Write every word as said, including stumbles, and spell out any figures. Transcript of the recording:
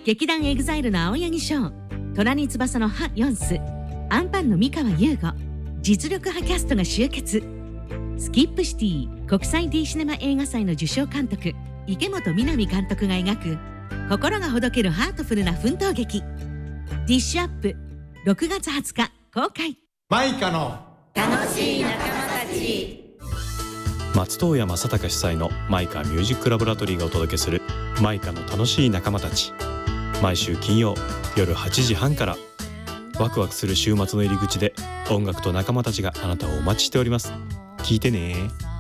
劇団エグザイルの青柳翔、虎に翼のハ・ヨンス、アンパンの三河優吾、実力派キャストが集結。スキップシティ国際 D シネマ映画祭の受賞監督池本美波監督が描く心がほどけるハートフルな奮闘劇。ディッシュアップろくがつはつか公開。 マイカの楽しい仲間たち。 松任谷正隆主催のマイカミュージックラボラトリーがお届けするマイカの楽しい仲間たち。毎週金曜夜はちじはんから。ワクワクする週末の入り口で音楽と仲間たちがあなたをお待ちしております。聞いてね。